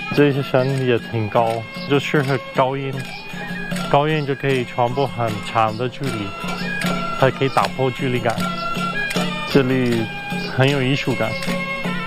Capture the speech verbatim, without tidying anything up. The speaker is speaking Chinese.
这些声也挺高，就适合高音，高音就可以传播很长的距离，它可以打破距离感。这里很有艺术感。